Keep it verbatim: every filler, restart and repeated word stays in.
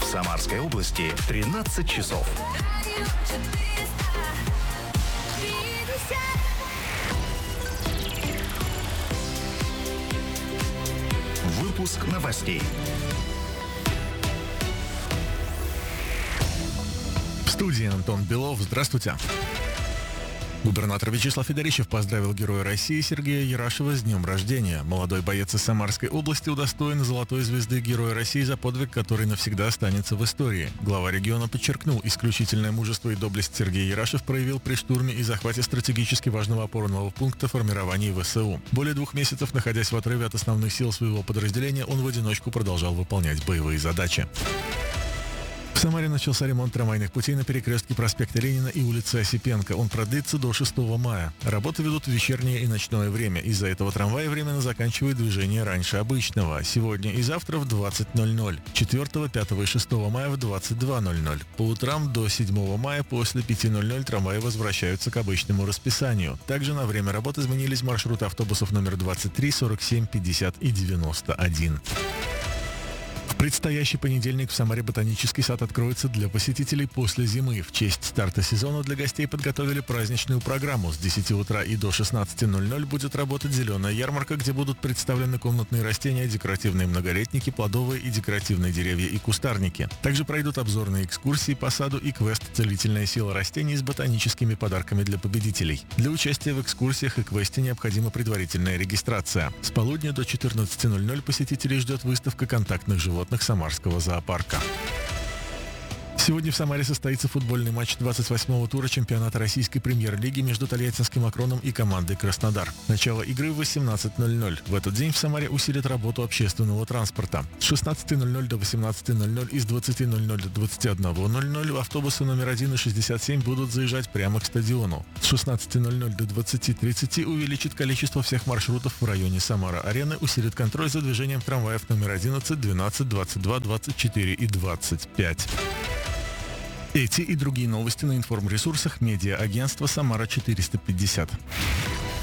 Самарской области тринадцать часов. Выпуск новостей. В студии Антон Белов. Здравствуйте. Губернатор Вячеслав Федорищев поздравил Героя России Сергея Ярашева с днем рождения. Молодой боец из Самарской области удостоен золотой звезды Героя России за подвиг, который навсегда останется в истории. Глава региона подчеркнул, исключительное мужество и доблесть Сергей Ярашев проявил при штурме и захвате стратегически важного опорного пункта формирования ВСУ. Более двух месяцев, находясь в отрыве от основных сил своего подразделения, он в одиночку продолжал выполнять боевые задачи. В Самаре начался ремонт трамвайных путей на перекрестке проспекта Ленина и улицы Осипенко. Он продлится до шестого мая. Работы ведут в вечернее и ночное время. Из-за этого трамваи временно заканчивают движение раньше обычного. Сегодня и завтра в двадцать ноль ноль. четвёртого, пятого и шестого мая в двадцать два ноль ноль. По утрам до седьмого мая после пяти ноль ноль трамваи возвращаются к обычному расписанию. Также на время работ изменились маршруты автобусов номер двадцать три, сорок семь, пятьдесят и девяносто один. В предстоящий понедельник в Самаре ботанический сад откроется для посетителей после зимы. В честь старта сезона для гостей подготовили праздничную программу. С десяти утра и до шестнадцати ноль ноль будет работать зеленая ярмарка, где будут представлены комнатные растения, декоративные многолетники, плодовые и декоративные деревья и кустарники. Также пройдут обзорные экскурсии по саду и квест «Целительная сила растений» с ботаническими подарками для победителей. Для участия в экскурсиях и квесте необходима предварительная регистрация. С полудня до четырнадцати ноль ноль посетителей ждет выставка контактных животных Самарского зоопарка. Сегодня в Самаре состоится футбольный матч двадцать восьмого тура чемпионата российской премьер-лиги между Тольяттинским «Акроном» и командой «Краснодар». Начало игры в восемнадцать ноль ноль. В этот день в Самаре усилят работу общественного транспорта. С шестнадцати ноль ноль до восемнадцати ноль ноль и с двадцати ноль ноль до двадцати одного ноль ноль автобусы номер один и шестьдесят семь будут заезжать прямо к стадиону. С шестнадцати ноль ноль до двадцати тридцати увеличит количество всех маршрутов в районе Самара-Арены, усилит контроль за движением трамваев номер одиннадцать, двенадцать, двадцать два, двадцать четыре и двадцать пять. Эти и другие новости на информресурсах медиа-агентства «Самара четыреста пятьдесят».